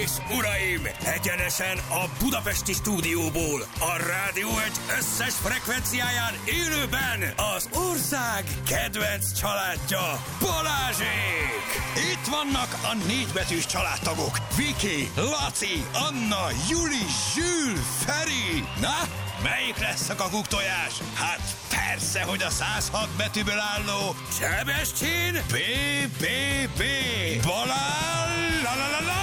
és uraim, egyenesen a budapesti stúdióból, a Rádió Egy összes frekvenciáján élőben az ország kedvenc családja, Balázsék! Itt vannak a négybetűs családtagok, Viki, Laci, Anna, Juli, Zsül, Feri. Na, melyik lesz a kakuktojás? Hát persze, hogy a 106 betűből álló Sebestyén BBB Balázs!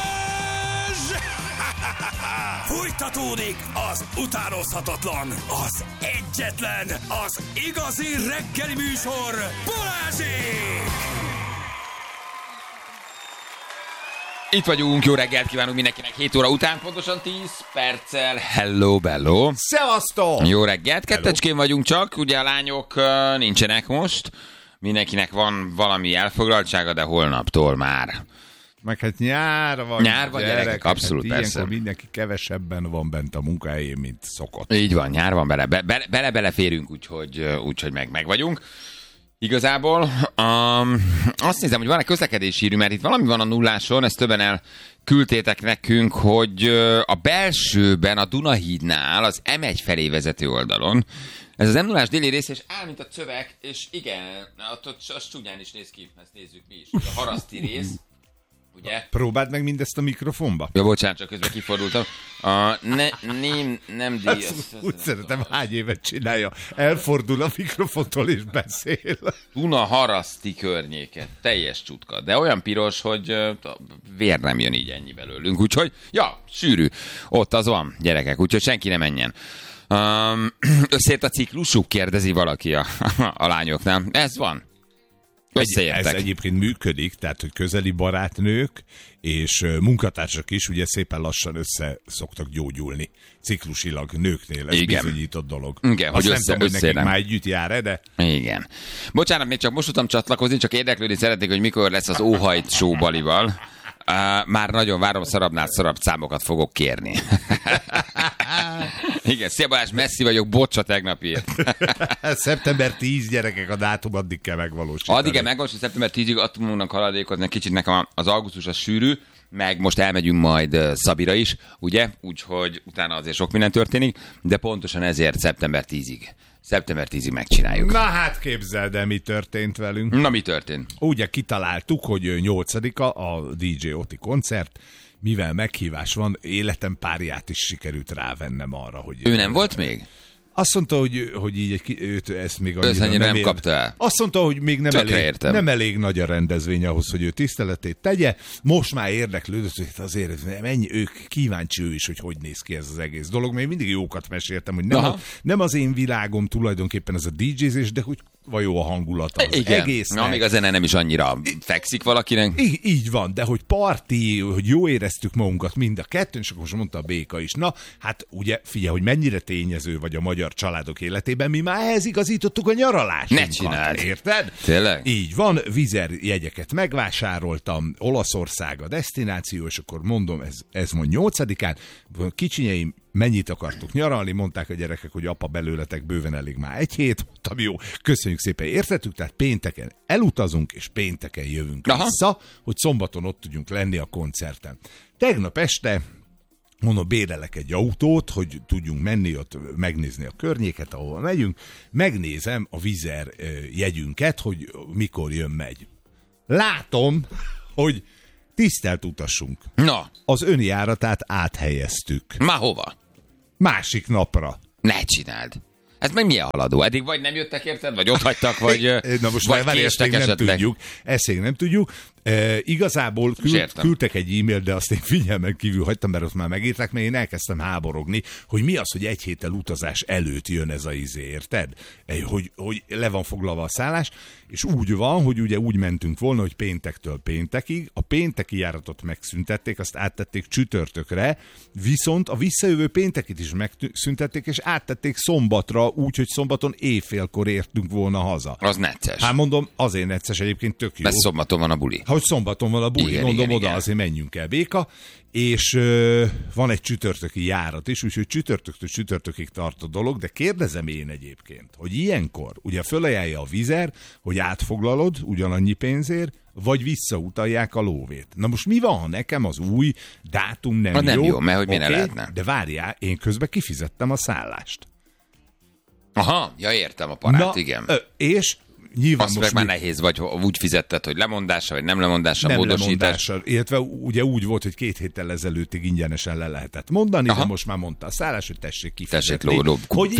Fújtatódik az utánozhatatlan, az egyetlen, az igazi reggeli műsor, Balázsék! Itt vagyunk, jó reggelt kívánunk mindenkinek 7 óra után, pontosan 10 perccel. Hello, bello. Szevasztok! Jó reggelt, kettecskén vagyunk csak, ugye a lányok nincsenek most. Mindenkinek van valami elfoglaltsága, de holnaptól már. Meg hát nyár van. Nyár van, gyerekek, abszolút, hát persze. Ilyenkor mindenki kevesebben van bent a munkahelyén, mint szokott. Így van, nyár van, beleférünk, úgyhogy meg vagyunk. Igazából azt nézem, hogy van egy közlekedési hírű, mert itt valami van a nulláson, ezt többen elküldtétek nekünk, hogy a belsőben, a Dunahídnál, az M1 felé vezető oldalon, ez az M0-ás déli rész, és áll, mint a cövek, és igen, az csúnyán is néz ki, ezt nézzük mi is, a haraszti rész. Ugye? Próbáld meg mindezt a mikrofonba. Ja, bocsánat, csak közben kifordultam. Nem díjasz. Úgy szeretem, hány évet csinálja. Elfordul a mikrofontól és beszél. Duna-haraszti környéket. Teljes csutka. De olyan piros, hogy vér nem jön így ennyi belőlünk. Úgyhogy, ja, sűrű. Ott az van, gyerekek. Úgyhogy senki ne menjen. Összeért a ciklusuk, kérdezi valaki a lányoknál. Ez van. Ez egyébként működik, tehát, hogy közeli barátnők és munkatársak is ugye szépen lassan össze szoktak gyógyulni. Ciklusilag nőknél ez bizonyított dolog. Igen, azt hogy nem tudom, hogy nekik már együtt jár-e, de... Igen. Bocsánat, még csak most tudtam csatlakozni, csak érdeklődni szeretnék, hogy mikor lesz az Óhajt show Balival. Már nagyon várom, szarabbnál szarabb számokat fogok kérni. Igen, szia Balázs, messzi vagyok, bocs a tegnapért. Szeptember 10 gyerekek, a dátum addig kell megvalósítani. Addig kell megvalósítani, szeptember 10-ig adtunk haladékozni, kicsit nekem az augusztus az sűrű, meg most elmegyünk majd Szabira is, ugye? Úgyhogy utána azért sok minden történik, de pontosan ezért szeptember 10-ig. Szeptember 10-ig megcsináljuk. Na hát képzeld el, mi történt velünk. Na, mi történt? Ugye kitaláltuk, hogy 8-a a DJ Oti koncert, mivel meghívás van, életem párját is sikerült rávennem arra, hogy... Ő nem volt még? Azt mondta, hogy így őt ezt még annyira nem kapta el. Azt mondta, hogy még nem elég nagy a rendezvény ahhoz, hogy ő tiszteletét tegye. Most már érdeklődött, hogy azért mennyi, kíváncsi ő is, hogy néz ki ez az egész dolog. Mert én mindig jókat meséltem, hogy nem az én világom tulajdonképpen ez a DJ-zés, de hogy vajon a hangulata az egésznek. Na, még a zene nem is annyira fekszik valakinek. Így van, de hogy parti, hogy jó éreztük magunkat mind a kettőn, és akkor most mondta a Béka is. Na, hát ugye figyelj, hogy mennyire tényező vagy a magyar családok életében, mi már ehhez igazítottuk a nyaralásunkat. Ne csináld. Érted? Tényleg? Így van, Vizer jegyeket megvásároltam, Olaszország a desztináció, és akkor mondom, ez mond 8-án, kicsinyeim, mennyit akartuk nyaralni, mondták a gyerekek, hogy apa, belőletek bőven elég már egy hét, mondtam, jó, köszönjük szépen, értettük, tehát pénteken elutazunk, és pénteken jövünk vissza, hogy szombaton ott tudjunk lenni a koncerten. Tegnap este mondom, bérelek egy autót, hogy tudjunk menni ott megnézni a környéket, ahol megyünk, megnézem a Vizer jegyünket, hogy mikor megy. Látom, hogy tisztelt utassunk. Na. Az önjáratát áthelyeztük. Már hova? Másik napra. Ne csináld. Ez meg milyen haladó? Eddig vagy nem jöttek, érted? Vagy ott hagytak, vagy, na most vagy késtek esetleg? Ezt még nem tudjuk. Igazából küldtek egy e-mail, de azt én figyelmen kívül hagytam, mert azt már megírták, mert én elkezdtem háborogni, hogy mi az, hogy egy héttel utazás előtt jön ez a érted? Hogy le van foglalva a szállás, és úgy van, hogy ugye úgy mentünk volna, hogy péntektől péntekig, a pénteki járatot megszüntették, azt áttették csütörtökre, viszont a visszajövő péntekit is megszüntették, és áttették szombatra, úgyhogy szombaton éjfélkor értünk volna haza. Az necces. Hát mondom, azért necces, egyébként tök jó. Mert szombaton van a buli. Hogy szombaton van a buli, igen, mondom, igen, oda igen. Azért menjünk el, Béka, és van egy csütörtöki járat is, úgyhogy csütörtöktől csütörtökig tart a dolog, de kérdezem én egyébként, hogy ilyenkor ugye fölajánlja a Vizer, hogy átfoglalod ugyanannyi pénzért, vagy visszautalják a lóvét. Na most mi van, ha nekem az új dátum nem jó? Nem jó, mert hogy miért lehetne? De várjál, én közben kifizettem a szállást. Aha, ja értem a parát, igen. És nyilván azt most meg már nehéz, vagy úgy fizetted, hogy lemondása, vagy nem lemondása, nem módosítás. Lemondása, illetve ugye úgy volt, hogy 2 héttel ezelőttig ingyenesen le lehetett mondani, de most már mondta a szállás, hogy tessék kifizetni. Hogy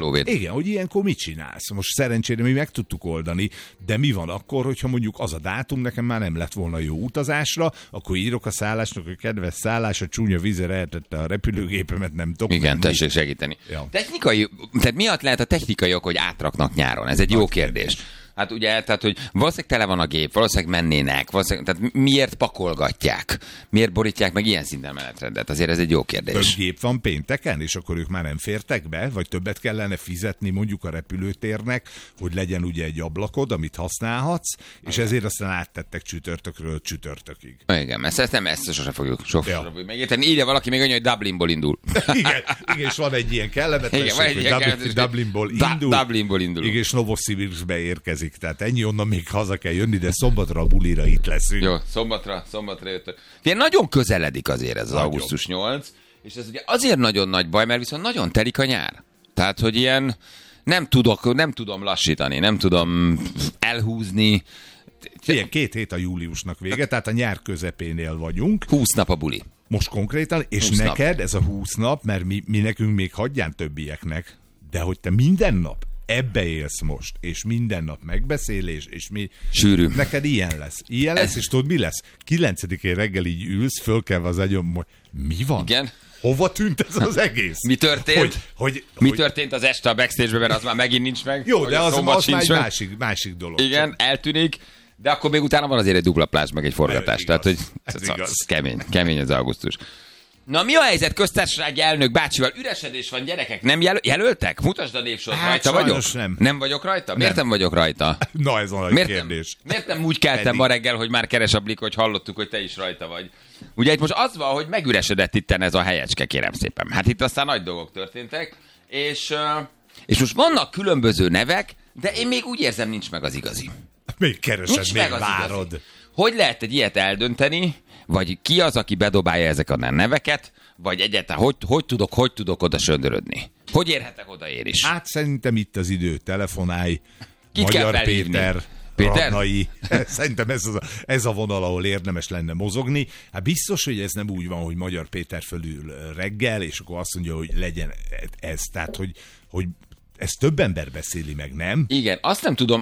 ilyenkor mit csinálsz? Most szerencsére mi meg tudtuk oldani, de mi van akkor, hogyha mondjuk az a dátum nekem már nem lett volna jó utazásra, akkor írok a szállásnak, hogy kedves szállás, a csúnya vízre eltette a repülőgépemet, nem tudok. Igen, tessék segíteni. Ja. Tehát miatt lehet a technikai ok, hogy átraknak nyáron? Ez egy jó kérdés. Hát ugye, tehát, hogy valószínűleg tele van a gép, valószínűleg mennének, tehát miért pakolgatják? Miért borítják meg ilyen szinten menetrendet? Azért ez egy jó kérdés. Több gép van pénteken, és akkor ők már nem fértek be? Vagy többet kellene fizetni mondjuk a repülőtérnek, hogy legyen ugye egy ablakod, amit használhatsz, és ezért aztán áttettek csütörtökről csütörtökig. Igen, ezt sose fogjuk megérteni. Írja valaki még annyi, hogy Dublinból indul. Igen, és van egy ilyen kellemetes, hogy Dublinból indul. Igen, és Novosibirskbe érkezik. Tehát ennyi, onnan még haza kell jönni, de szombatra a bulira itt leszünk. Jó, szombatra jöttök. Ilyen nagyon közeledik azért ez az augusztus 8, és ez ugye azért nagyon nagy baj, mert viszont nagyon telik a nyár. Tehát, hogy ilyen nem tudom lassítani, nem tudom elhúzni. Ilyen 2 hét a júliusnak vége, tehát a nyár közepénél vagyunk. 20 nap a buli. Most konkrétan, és neked ez a 20 nap, mert mi nekünk még hagyján többieknek, de hogy te minden nap ebbe élsz most, és minden nap megbeszélés, és mi... Sűrű. Neked ilyen lesz, és tudod, mi lesz? 9-én reggel így ülsz, fölkelve az agyom, hogy mi van? Igen. Hova tűnt ez az egész? Mi történt? Mi történt az este a backstage-ben, mert az már megint nincs meg? Jó, de az már egy másik dolog. Igen, eltűnik, de akkor még utána van azért egy dupla plázs, meg egy forgatás. Tehát, hogy ez kemény az augusztus. Na, mi a helyzet köztársasági elnök bácsival? Üresedés van, gyerekek, nem jelöltek? Mutasd a névsort, rajta vagyok? Nem vagyok rajta? Miért nem vagyok rajta? Na, ez a kérdés. Miért nem úgy keltem ma reggel, hogy már keres a Blik, hogy hallottuk, hogy te is rajta vagy? Ugye itt most az van, hogy megüresedett itten ez a helyecske, kérem szépen. Hát itt aztán nagy dolgok történtek, és most vannak különböző nevek, de én még úgy érzem, nincs meg az igazi. Még keresed, még várod. Igazi. Hogy lehet egy ilyet eldönteni, vagy ki az, aki bedobálja ezeket a neveket, vagy egyáltalán hogy tudok oda söndörödni? Hogy érhetek oda én is? Hát szerintem itt az idő, telefonálj, Kit Magyar Péter, Radnai. Szerintem ez a vonal, ahol érdemes lenne mozogni. Hát biztos, hogy ez nem úgy van, hogy Magyar Péter fölül reggel, és akkor azt mondja, hogy legyen ez. Tehát, hogy ezt több ember beszéli meg, nem? Igen, azt nem tudom.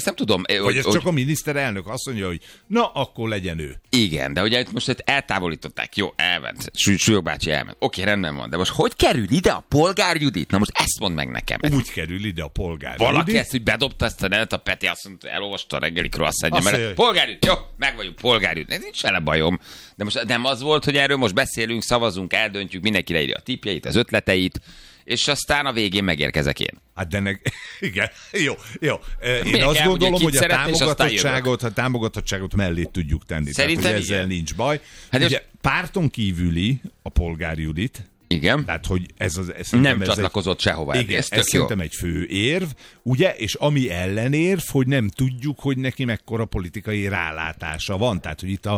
Vagy ez csak a miniszterelnök azt mondja, hogy na, akkor legyen ő. Igen, de ugye most eltávolították. Jó, elment. Súlyog bácsi elment. Oké, rendben van. De most hogy kerül ide a Polgár Judit? Na most ezt mondd meg nekem. Úgy kerül ide a Polgár Judit. Valaki ezt, hogy bedobta ezt a nevet, a Peti azt mondta, elolvasta a reggeli croissantja, mert Polgár Judit, jó, meg vagyunk, Polgár Judit. Nincs vele bajom. De most nem az volt, hogy erről most beszélünk, szavazunk, eldöntjük, mindenki leírja a tippjeit, az ötleteit, és aztán a végén megérkezek én. Hát de igen, jó. Én azt gondolom, hogy a támogatottságot mellé tudjuk tenni. Szerintem tehát, hogy ezzel nincs baj. Hát ugye párton kívüli a Polgár Judit. Igen. Tehát, hogy ez nem csatlakozott sehova. Igen, ez szerintem egy fő érv, ugye, és ami ellenérv, hogy nem tudjuk, hogy neki mekkora politikai rálátása van. Tehát, hogy itt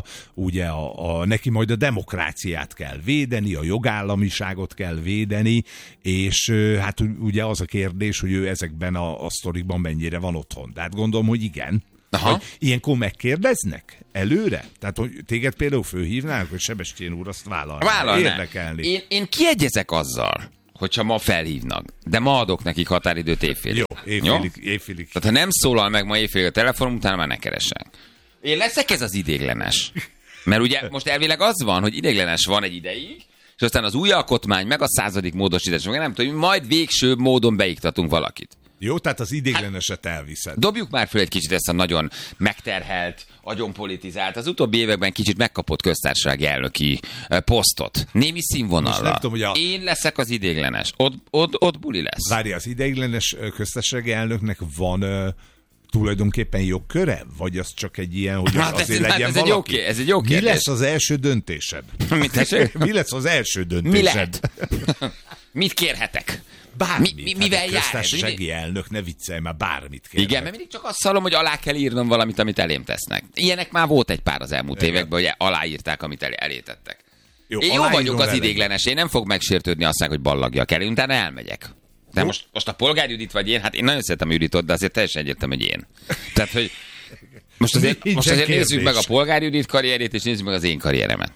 neki majd a demokráciát kell védeni, a jogállamiságot kell védeni, és hát ugye az a kérdés, hogy ő ezekben a sztorikban mennyire van otthon. Tehát gondolom, hogy igen. Hogy ilyenkor megkérdeznek előre? Tehát, hogy téged például fölhívnánk, hogy Sebestyén úr azt vállalná. Érdekelni. Én kiegyezek azzal, hogyha ma felhívnak, de ma adok nekik határidőt évfélig. Jó, évfélig. Tehát, ha nem szólal meg ma évfélig a telefonom, utána már ne keressen. Én leszek ez az idéglenes. Mert ugye most elvileg az van, hogy idéglenes van egy ideig, és aztán az új alkotmány, meg a 100. módosítás, meg nem tudom, majd végső módon beiktatunk valakit. Jó, tehát az idégleneset elviszed. Dobjuk már föl egy kicsit ezt a nagyon megterhelt, agyonpolitizált, az utóbbi években kicsit megkapott köztársasági elnöki posztot. Némi színvonallal. Én leszek az idéglenes. Ott buli lesz. Várj, az idéglenes köztársasági elnöknek van tulajdonképpen jogköre? Vagy az csak egy ilyen, hogy azért legyen valaki? Ez egy jó kérdés. Mi lesz az első döntésed? Mi lesz az első döntésed? Mi lehet? Mit kérhetek? Bármit. Mivel hát jár? köztársasági elnök, ne viccelj, már bármit kell. Igen, mert mindig csak azt hallom, hogy alá kell írnom valamit, amit elém tesznek. Ilyenek már volt egy pár az elmúlt években, hogy aláírták, amit elé tettek. Én jó vagyok az idéglenes, én nem fog megsértődni aztán, hogy ballagjak el, én utána elmegyek. De most a Polgár Judit vagy én, hát én nagyon szeretem a Juditot, de azért teljesen egyértelmű, hogy én. Tehát, hogy most azért nézzük meg a Polgár Judit karrierét, és nézzük meg az én karrieremet.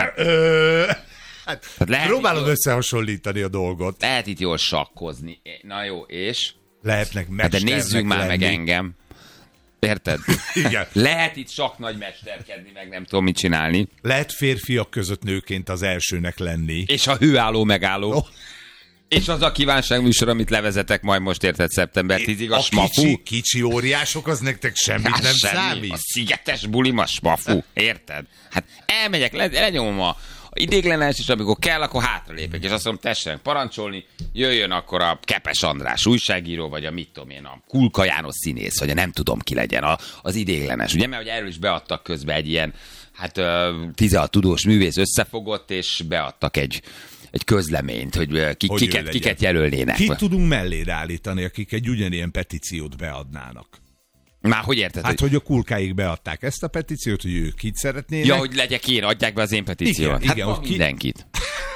Hát próbálod összehasonlítani a dolgot. Lehet itt jól sakkozni. Na jó, és? Lehetnek mesternek de nézzük már meg engem. Érted? Igen. Lehet itt sok nagy mesterkedni, meg nem tudom mit csinálni. Lehet férfiak között nőként az elsőnek lenni. És a hőálló megálló. Oh. És az a kívánságműsor, amit levezetek majd most, érted, szeptember 10-ig, a smafu. Kicsi óriások, az nektek semmit nem számít. A szigetes bulim, a smafu. Érted? Hát elmegyek, lenyomom a idéglenes, és amikor kell, akkor hátralépek, és azt mondom, tessenek parancsolni, jöjjön akkor a Kepes András újságíró, vagy a mit tudom én, a Kulka János színész, vagy a nem tudom ki legyen az idéglenes. Ugye, mert erről is beadtak közbe egy ilyen, 16 tudós művész összefogott, és beadtak egy közleményt, hogy kiket jelölnének. Kit tudunk melléd állítani, akik egy ugyanilyen petíciót beadnának? Már hogy érted? Hát, hogy a Kulkáig beadták ezt a petíciót, hogy ők kit szeretnének. Ja, hogy legyek én, adják be az én petíciót. Igen, hát mindenkit.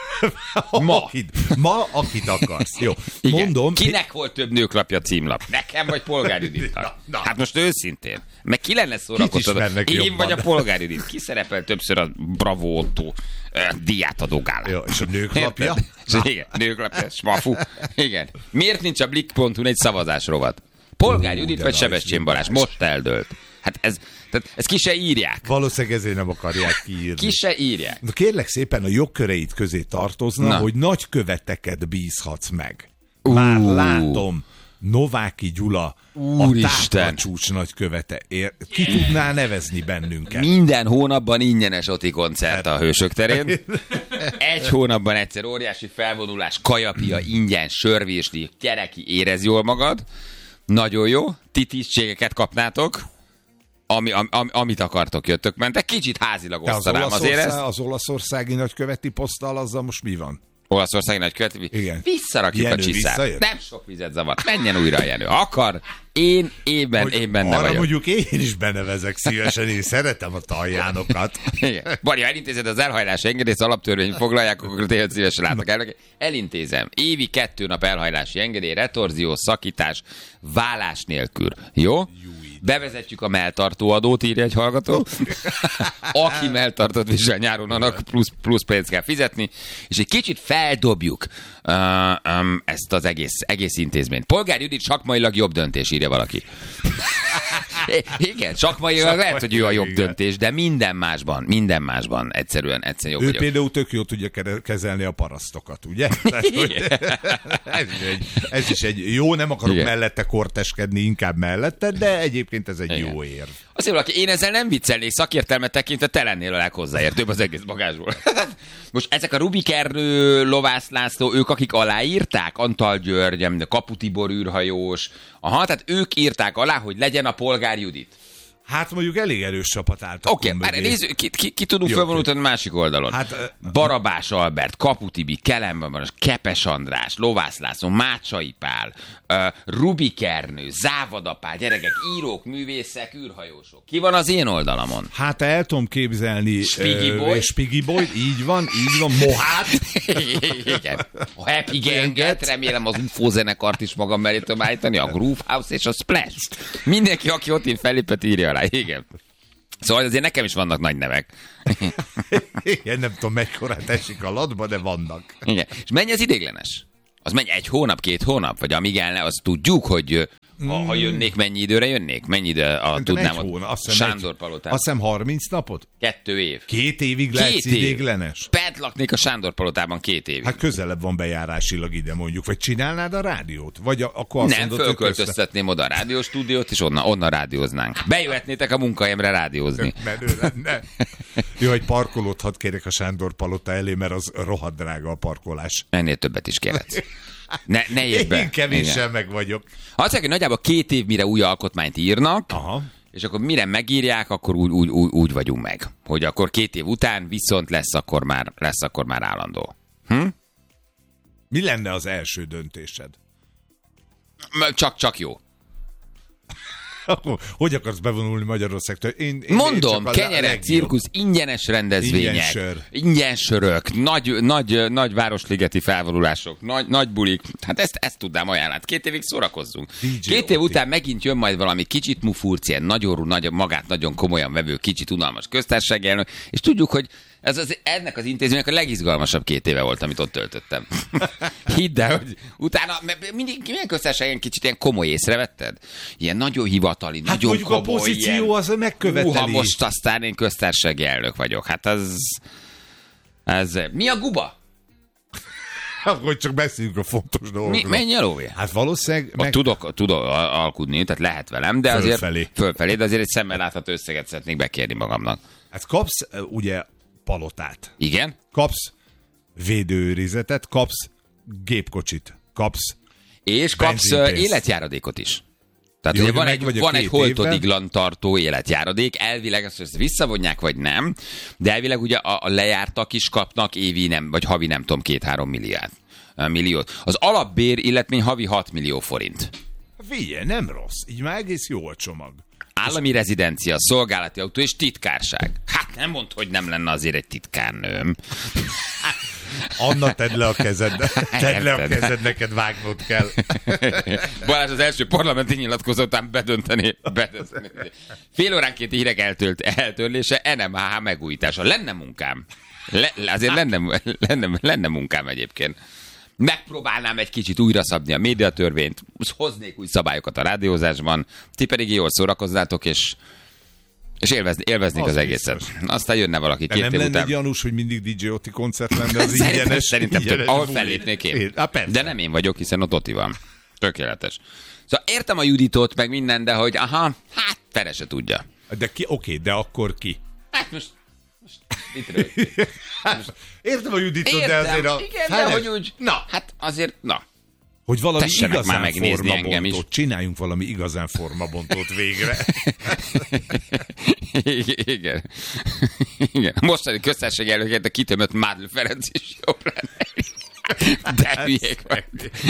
Akit akarsz. Jó, igen. Mondom. Kinek volt több nőklapja címlap? Nekem vagy Polgár Juditnak? Hát most őszintén. Meg ki lenne szórakoztató? Én vagy a Polgár Judit. Ki szerepel többször a Bravo Otto díjátadó gálán? Jó, és a nőklapja? Igen, nőklapja, smafu. Igen. Miért nincs a Blick.hu egy szavazás rovat? Polgár Judit vagy Sebestyén Balázs? Most eldőlt. Hát ez ki se írják. Valószínűleg ezért nem akarják kiírni. Ki se írják. De kérlek szépen, a jogköreit közé tartozna, hogy nagyköveteket bízhatsz meg. Már látom, Nováky Gyula, Úristen. A táplacsúcs nagykövete. Ki tudná nevezni bennünket? Minden hónapban ingyenes Oti koncert a Hősök terén. Egy hónapban egyszer óriási felvonulás, kajapia, ingyen, sörvésdi, gyereki, érez jól magad. Nagyon jó. Ti tisztségeket kapnátok. Amit akartok, jöttök, mentek. Kicsit házilag osztanám azért ezt. Az olaszországi nagyköveti poszttal, azzal most mi van? Olaszországi nagyköveti? Igen. Visszarakjuk Jenő, a csiszát. visszajött? Nem sok vizet zavart. Menjen újra a Jenő. Akar. Én benne arra vagyok. mondjuk én is benevezek szívesen, én szeretem a taljánokat. Igen. Bari, ha elintézed az elhajlási engedélyt, alaptörvény foglalják, akkor tényleg szívesen látok el. Elintézem. Évi 2 nap elhajlási engedély, retorzió, szakítás, vállás nélkül. Jó? Bevezetjük a melltartóadót, írja egy hallgató. Aki melltartót visel nyáron, annak plusz pénzt kell fizetni, és egy kicsit feldobjuk ezt az egész intézményt. Polgár Judit sakmailag jobb döntés, írja valaki. Igen, sakmailag lehet, hogy ő a jobb döntés, de minden másban egyszerűen jobb ő vagyok. például tök jól tudja kezelni a parasztokat, ugye? Ez is egy jó, nem akarok mellette korteskedni, inkább mellette, de egyébként ez egy jó érv. Azért valaki, én ezzel nem viccelnék, szakértelmet tekintve te lennél a leghozzáértőbb az egész bagázsból. Most ezek a Rubik Ernő, Lovász László, ők akik aláírták, Antal György, Kapu Tibor űrhajós, tehát ők írták alá, hogy legyen a Polgár Judit. Hát mondjuk elég erős csapat álltak. Oké, nézzük, ki tudunk felvonulni a másik oldalon. Barabás Albert, Kapu Tibi, Kelemben, Kepes András, Lovász László, Mácsai Pál, Rubik Ernő, Závada Pál, gyerekek, írók, művészek, űrhajósok. Ki van az én oldalamon? Hát el tudom képzelni Spiggy Boy, így van, Mohát. Igen. A Happy Ganget, remélem az UFO zenekart is magam mellé tudom állítani, a Groove House és a Splash. Mindenki, aki ott fellépett, írja alá. Igen. Szóval azért nekem is vannak nagy nevek. Igen, nem tudom, mekkorát esik a latba, de vannak. Igen. És mennyi az idéglenes? Az mennyi 1 hónap, 2 hónap? Vagy amíg elne, azt tudjuk, hogy ha jönnék, mennyi időre jönnék? Mennyi ide tudnám ott Sándor Palotán? Azt hiszem 30 napot? 2 év. 2 évig lehetsz idéglenes? Bent laknék a Sándor Palotában 2 évig. Hát közelebb van bejárásilag ide mondjuk. Vagy csinálnád a rádiót? Vagy akkor azt nem, fölköltöztetném oda a rádióstúdiót, és onnan rádióznánk. Bejöhetnétek a munkahelyemre rádiózni. Menő lenne. Jó, hogy parkolót hadd kérek a Sándor Palota elé, mert az rohadt drága a parkolás. Ennél többet is kérhetsz. Ne érj be. Én kevéssel meg vagyok. Azt mondják, hogy nagyjából 2 év, mire új alkotmányt írnak, és akkor mire megírják, akkor úgy vagyunk meg. Hogy akkor 2 év után viszont lesz akkor már állandó. Mi lenne az első döntésed? Csak jó. Hogy akarsz bevonulni Magyarországtól? Én Mondom, kenyerek, cirkusz, ingyenes rendezvények, ingyen sörök, nagy városligeti felvonulások, nagy bulik. Hát ezt tudnám ajánlani. 2 évig szórakozzunk. 2 év után megint jön majd valami kicsit mufurc, ilyen magát nagyon komolyan vevő, kicsit unalmas köztársasági elnök, és tudjuk, hogy ennek az intézménynek a legizgalmasabb 2 éve volt, amit ott töltöttem. Hidd el, hogy utána mindig milyen köztársasági kicsit ilyen komoly észrevetted? Ilyen nagyon hivatali, hát nagyon komoly. A pozíció ilyen, az megköveteli. Most aztán én köztársasági elnök vagyok. Hát ez mi a guba? Hogy csak beszéljünk a fontos dolgokról. Menj el, Óvé? Hát valószínűleg... Tudok alkudni, tehát lehet velem, de azért fölfelé, de azért egy szemmel látható összeget szeretnék bekérni magamnak. Hát kapsz ugye palotát. Igen? Kapsz védőőrizetet, kapsz gépkocsit, kapsz és kapsz életjáradékot is. Tehát jó, van egy holtodiglan tartó életjáradék, elvileg ezt visszavonják, vagy nem, de elvileg ugye a lejártak is kapnak évi nem, vagy havi nem tudom, 2-3 milliót. Az alapbér illetmény havi 6 millió forint. Figyelj, nem rossz, így már egész jó a csomag. Állami rezidencia, szolgálati autó és titkárság. Hát nem mondd, hogy nem lenne azért egy titkárnőm. Anna, tedd le a kezed. Tedd le a kezed, neked vágnod kell. Balázs az első parlamenti nyilatkozatán bedönteni. Fél óránkénti hírek eltörlése, NMHH megújítása. Lenne munkám. Azért lenne munkám egyébként. Megpróbálnám egy kicsit újra szabni a médiatörvényt, hoznék új szabályokat a rádiózásban, ti pedig jól szórakozzátok, és élveznék az egészet. Biztos. Aztán jönne valaki 2 év után. Nem lenne gyanús, hogy mindig DJ Oti koncert lenne az ingyenes. Szerintem ahol fellépnék én. De nem én vagyok, hiszen ott Oti van. Tökéletes. Szóval értem a Juditot, meg minden, de hogy Fere se tudja. De oké, de akkor ki? Hát most értem a Juditot, de azért a... Igen, de hogy úgy... Hát azért, hogy valami tessenek igazán már megnézni engem is. Csináljunk valami igazán formabontót végre. Igen. Mostani köztársasági elnökért a kitömött Mádl Ferenc is jobb lenne. De hülyék vagy.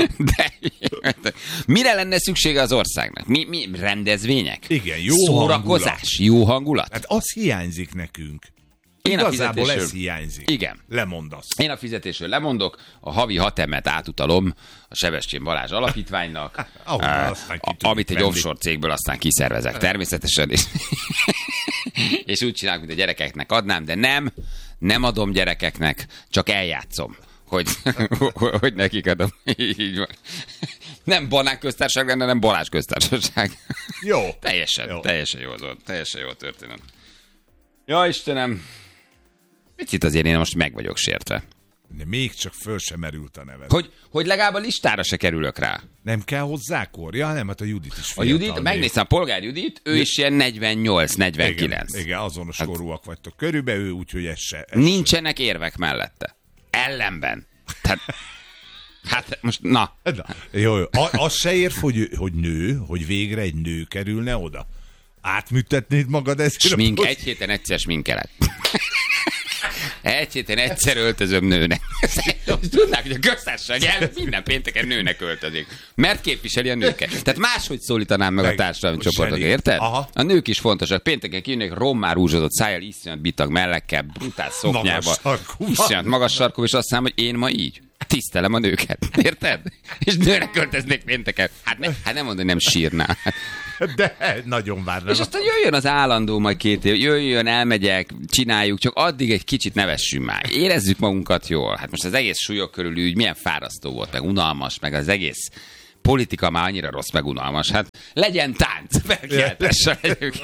Mire lenne szüksége az országnak? Mi rendezvények? Igen, jó szórakozás, hangulat. Jó hangulat? Hát az hiányzik nekünk. Igazából ez hiányzik. Igen. Lemondasz. Én a fizetésről lemondok, a havi 6 emet átutalom a Sebestyén Balázs alapítványnak, amit egy offshore cégből aztán kiszervezek természetesen, és úgy csinálok, mint a gyerekeknek adnám, de nem adom gyerekeknek, csak eljátszom, hogy nekik adom. Így van. Nem Banán köztársaság lenne, nem Balázs köztársaság. Jó. Teljesen jó az volt. Teljesen jó a történet. Ja, Istenem. Itt azért én most meg vagyok sértve. De még csak föl sem merült a neved. Hogy legalább a listára se kerülök rá. Nem kell hozzá kor? Ja, nem, hát a Judit is fiatal. A Judit, megnéztem a Polgár Judit, ő is ilyen 48-49. Igen, azonos korúak vagytok körülbelül, úgyhogy ez se. Nincsenek érvek mellette. Ellenben. Tehát, hát most, na. Jó. Az se érv, hogy nő, hogy végre egy nő kerülne oda. Átműtetnéd magad ezért? Smink, egy héten egyszer sminkelek. Egy héten egyszer öltözöm nőnek. Tudnák, hogy a köztársaság elnök minden pénteken nőnek öltözik. Mert képviseli a nőket. Tehát máshogy szólítanám meg a társadalmi csoportokat, érted? Aha. A nők is fontosak. Pénteken kijönnek rommá rúzsozott szájjal, iszonyat bitag mellekkel, brutál szoknyába, iszonyat magas sarkú, és azt mondom, hogy én ma így tisztelem a nőket. Érted? És nőnek öltöznék pénteken. Hát nem mondom, hogy nem sírnál. De nagyon várnám. És aztán jöjjön az állandó majd 2 év, jöjjön, elmegyek, csináljuk, csak addig egy kicsit nevessünk már. Érezzük magunkat jól. Hát most az egész súlyok körül ügy milyen fárasztó volt, meg unalmas, meg az egész politika már annyira rossz, meg unalmas. Hát legyen tánc, felkeltesse legyünk.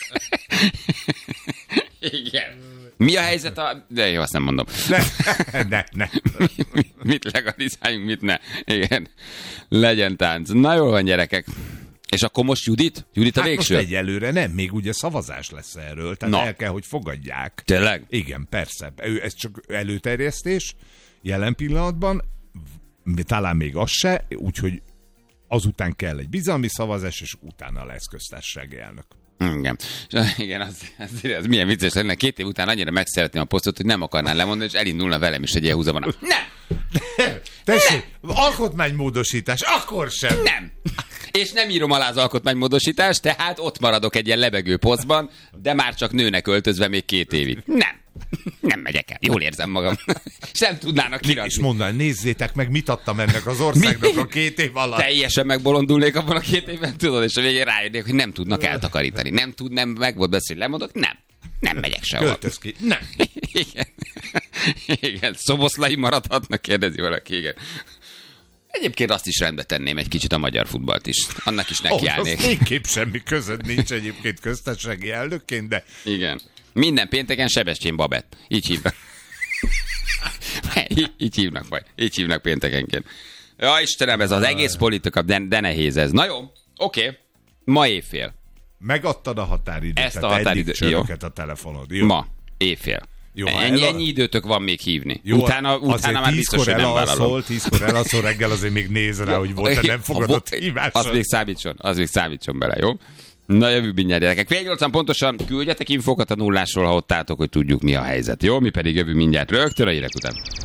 Igen. Mi a helyzet De jó, azt nem mondom. Ne. Mit legalizáljunk, mit ne. Igen. Legyen tánc. Na jól van, gyerekek. És akkor most Judit a végső? Most egyelőre nem, még ugye szavazás lesz erről, tehát el kell, hogy fogadják. Tényleg? Igen, persze. Ez csak előterjesztés jelen pillanatban, talán még az se, úgyhogy azután kell egy bizalmi szavazás, és utána lesz köztársasági elnök. Igen, az milyen vicces lenne. 2 év után annyira megszeretném a posztot, hogy nem akarnál lemondani, és elindulna velem is egy ilyen húzavona. Nem! Tessék, alkotmánymódosítás, akkor sem. Nem. És nem írom alá az alkotmánymódosítást, tehát ott maradok egy ilyen lebegő posztban, de már csak nőnek öltözve még 2 évig. Nem megyek el. Jól érzem magam. Sem tudnának kirakni. És mondd, nézzétek meg, mit adtam ennek az országnak a 2 év alatt. Teljesen megbolondulnék abban a 2 évben, tudod, és a végén rájönnék, hogy nem tudnak eltakarítani. Nem meg volt beszélni, lemondok, nem megyek sehova. Költöz ki. Nem. Igen, szoboszlai maradhatnak, kérdezi valaki, igen. Egyébként azt is rendbe tenném egy kicsit a magyar futballt is. Annak is nekiállnék. Az végképp semmi között nincs egyébként köztársasági elnökként, de... Igen. Minden pénteken Sebestyén Babett. Így hívnak. Így hívnak majd. Így hívnak péntekenként. Ja, Istenem, ez az egész politika, de nehéz ez. Na jó, oké. Ma éjfél. Megadtad a határidőt. Ezt a határidőt. Jó. A telefonod. Jó. Ma éjfél. Jó, ennyi időtök van még hívni. Jó, utána már biztos, hogy nem vállalom. 10-kor elalszol reggel, azért még néz rá, hogy volt, nem fogadott hívásra. Az még számítson bele, jó? Na, jövő mindjárt, gyerekek. 8 pontosan küldjetek infókat a nullásról, ha ott álltok, hogy tudjuk, mi a helyzet. Jó? Mi pedig jövő mindjárt rögtön a hírek után.